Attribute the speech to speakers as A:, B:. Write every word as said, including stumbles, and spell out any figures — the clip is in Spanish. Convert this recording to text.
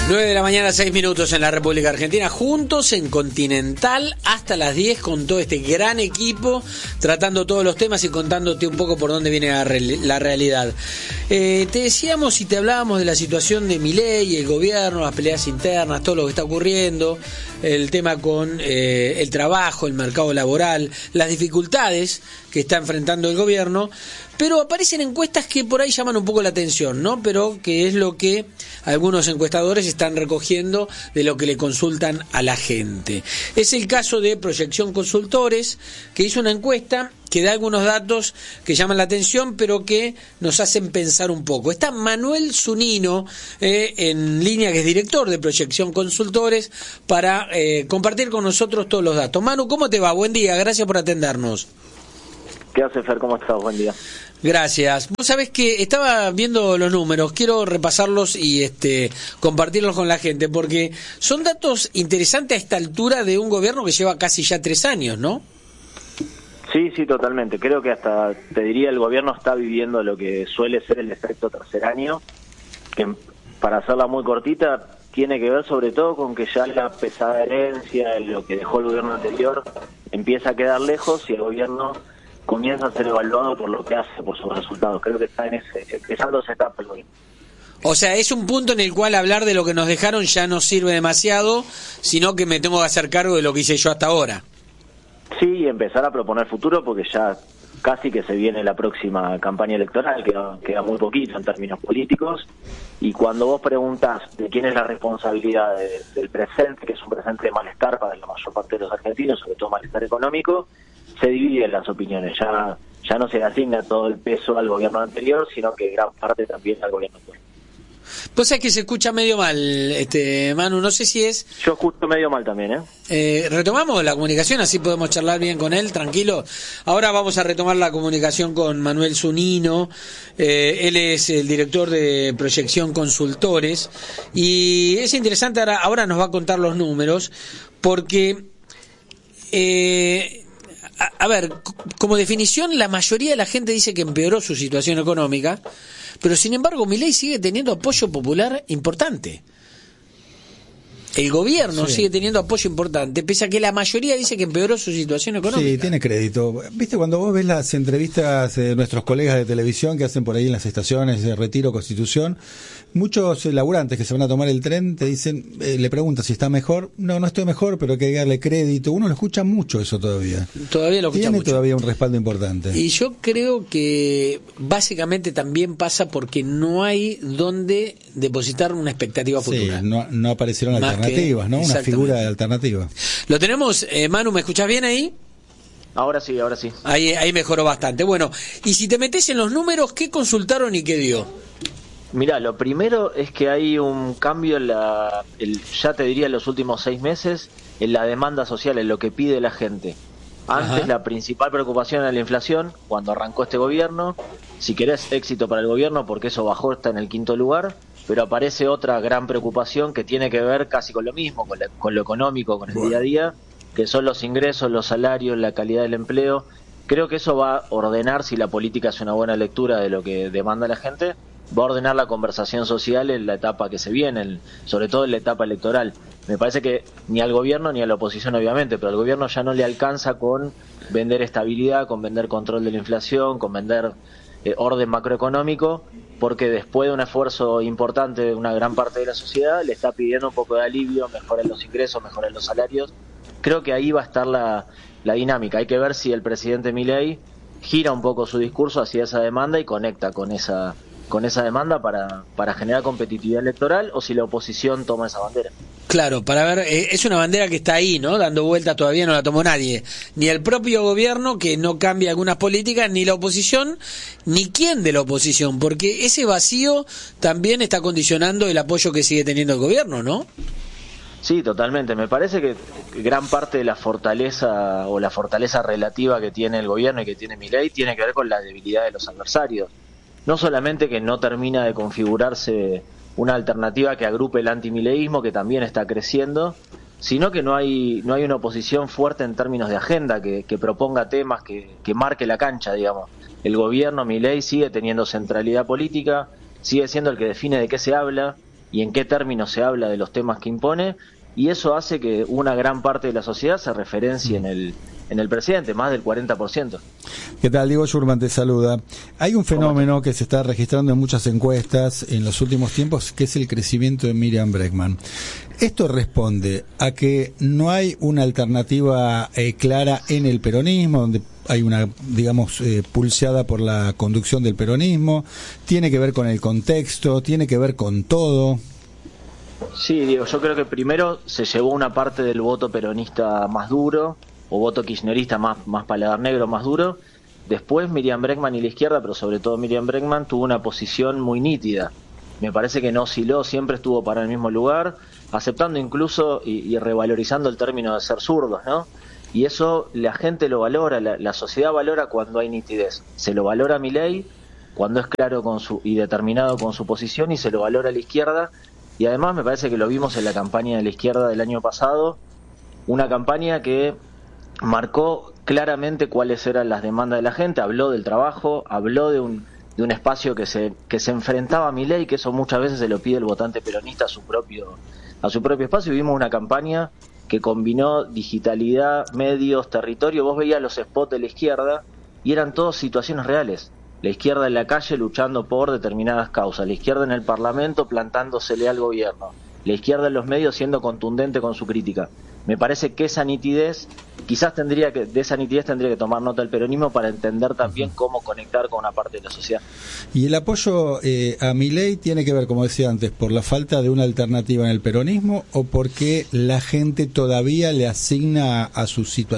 A: nueve de la mañana, seis minutos en la República Argentina, juntos en Continental hasta las diez con todo este gran equipo, tratando todos los temas y contándote un poco por dónde viene la, re la realidad. Eh, te decíamos y te hablábamos de la situación de Milei, el gobierno, las peleas internas, todo lo que está ocurriendo, el tema con eh, el trabajo, el mercado laboral, las dificultades que está enfrentando el gobierno, pero aparecen encuestas que por ahí llaman un poco la atención, ¿no? Pero que es lo que algunos encuestadores están recogiendo de lo que le consultan a la gente. Es el caso de Proyección Consultores, que hizo una encuesta que da algunos datos que llaman la atención, pero que nos hacen pensar un poco. Está Manuel Zunino eh, en línea, que es director de Proyección Consultores, para eh, compartir con nosotros todos los datos. Manu, ¿cómo te va? Buen día, gracias por atendernos.
B: ¿Qué hace, Fer? ¿Cómo estás? Buen día.
A: Gracias. Vos sabés que estaba viendo los números, quiero repasarlos y este compartirlos con la gente, porque son datos interesantes a esta altura de un gobierno que lleva casi ya tres años, ¿no?
B: Sí, sí, totalmente. Creo que hasta, te diría, el gobierno está viviendo lo que suele ser el efecto tercer año, que para hacerla muy cortita, tiene que ver sobre todo con que ya la pesada herencia, lo que dejó el gobierno anterior, empieza a quedar lejos y el gobierno comienza a ser evaluado por lo que hace, por sus resultados. Creo que está en ese, empezando esa etapa el gobierno.
A: O sea, es un punto en el cual hablar de lo que nos dejaron ya no sirve demasiado, sino que me tengo que hacer cargo de lo que hice yo hasta ahora.
B: Sí, y empezar a proponer futuro, porque ya casi que se viene la próxima campaña electoral, queda, queda muy poquito en términos políticos, y cuando vos preguntas de quién es la responsabilidad de, del presente, que es un presente de malestar para la mayor parte de los argentinos, sobre todo malestar económico, se dividen las opiniones. Ya ya no se le asigna todo el peso al gobierno anterior, sino que gran parte también al gobierno actual.
A: Pues es que se escucha medio mal, este Manu, no sé si es...
B: Yo escucho medio mal también, ¿eh?
A: eh retomamos la comunicación, así podemos charlar bien con él, tranquilo. Ahora vamos a retomar la comunicación con Manuel Zunino, eh, él es el director de Proyección Consultores, y es interesante, ahora, ahora nos va a contar los números, porque... Eh, A, a ver, como definición, la mayoría de la gente dice que empeoró su situación económica, pero sin embargo Milei sigue teniendo apoyo popular importante. El gobierno sí. sigue teniendo apoyo importante, pese a que la mayoría dice que empeoró su situación económica.
C: Sí, tiene crédito. Viste, cuando vos ves las entrevistas de nuestros colegas de televisión que hacen por ahí en las estaciones de Retiro, Constitución, muchos laburantes que se van a tomar el tren te dicen, eh, le preguntan si está mejor. No, no estoy mejor, pero hay que darle crédito. Uno lo escucha mucho eso todavía.
A: Todavía lo escucha
C: Tiene
A: mucho.
C: todavía un respaldo importante.
A: Y yo creo que básicamente también pasa porque no hay donde depositar una expectativa futura.
C: Sí, no, no aparecieron Más alternativas, ¿no? Una figura de alternativa.
A: Lo tenemos, eh, Manu, ¿me escuchás bien ahí?
B: Ahora sí, ahora sí.
A: Ahí, ahí mejoró bastante. Bueno, y si te metés en los números, ¿qué consultaron y qué dio?
B: Mirá, lo primero es que hay un cambio en la, el, ya te diría en los últimos seis meses, en la demanda social, en lo que pide la gente. Antes Ajá. la principal preocupación era la inflación, cuando arrancó este gobierno. Si querés, éxito para el gobierno, porque eso bajó, está en el quinto lugar. Pero aparece otra gran preocupación que tiene que ver casi con lo mismo, con, la, con lo económico, con el bueno. día a día, que son los ingresos, los salarios, la calidad del empleo. Creo que eso va a ordenar, si la política es una buena lectura de lo que demanda la gente, va a ordenar la conversación social en la etapa que se viene, sobre todo en la etapa electoral. Me parece que ni al gobierno ni a la oposición, obviamente, pero al gobierno ya no le alcanza con vender estabilidad, con vender control de la inflación, con vender eh, orden macroeconómico, porque después de un esfuerzo importante de una gran parte de la sociedad, le está pidiendo un poco de alivio, mejoren los ingresos, mejoren los salarios. Creo que ahí va a estar la, la dinámica. Hay que ver si el presidente Milei gira un poco su discurso hacia esa demanda y conecta con esa con esa demanda para, para generar competitividad electoral, o si la oposición toma esa bandera.
A: Claro, para ver, eh, es una bandera que está ahí, ¿no? Dando vueltas, todavía no la tomó nadie. Ni el propio gobierno, que no cambia algunas políticas, ni la oposición, ni quién de la oposición, porque ese vacío también está condicionando el apoyo que sigue teniendo el gobierno, ¿no?
B: Sí, totalmente. Me parece que gran parte de la fortaleza, o la fortaleza relativa que tiene el gobierno y que tiene Milei, tiene que ver con la debilidad de los adversarios. No solamente que no termina de configurarse una alternativa que agrupe el antimileísmo, que también está creciendo, sino que no hay no hay una oposición fuerte en términos de agenda, que, que proponga temas, que, que marque la cancha, digamos. El gobierno, Milei, sigue teniendo centralidad política, sigue siendo el que define de qué se habla, y en qué términos se habla de los temas que impone, y eso hace que una gran parte de la sociedad se referencie en el en el presidente, más del cuarenta por ciento.
C: ¿Qué tal? Diego Schurman te saluda. Hay un fenómeno que se está registrando en muchas encuestas en los últimos tiempos, que es el crecimiento de Miriam Bregman. Esto responde a que no hay una alternativa eh, clara en el peronismo, donde hay una, digamos, eh, pulseada por la conducción del peronismo, tiene que ver con el contexto, tiene que ver con todo.
B: Sí, Diego, yo creo que primero se llevó una parte del voto peronista más duro, o voto kirchnerista más, más paladar negro, más duro. Después Miriam Bregman y la izquierda, pero sobre todo Miriam Bregman, tuvo una posición muy nítida. Me parece que no osciló, siempre estuvo para el mismo lugar, aceptando incluso y, y revalorizando el término de ser zurdos, ¿no? Y eso la gente lo valora, la, la sociedad valora cuando hay nitidez. Se lo valora a Milei cuando es claro con su y determinado con su posición, y se lo valora a la izquierda. Y además me parece que lo vimos en la campaña de la izquierda del año pasado, una campaña que marcó claramente cuáles eran las demandas de la gente, habló del trabajo, habló de un de un espacio que se que se enfrentaba a Milei, que eso muchas veces se lo pide el votante peronista a su propio a su propio espacio, y vimos una campaña que combinó digitalidad, medios, territorio. Vos veías los spots de la izquierda y eran todas situaciones reales. La izquierda en la calle luchando por determinadas causas, la izquierda en el Parlamento plantándosele al gobierno, la izquierda en los medios siendo contundente con su crítica. Me parece que esa nitidez, quizás tendría que, de esa nitidez tendría que tomar nota el peronismo para entender también cómo conectar con una parte de la sociedad.
C: Y el apoyo eh, a Milei tiene que ver, como decía antes, por la falta de una alternativa en el peronismo, o porque la gente todavía le asigna a su situación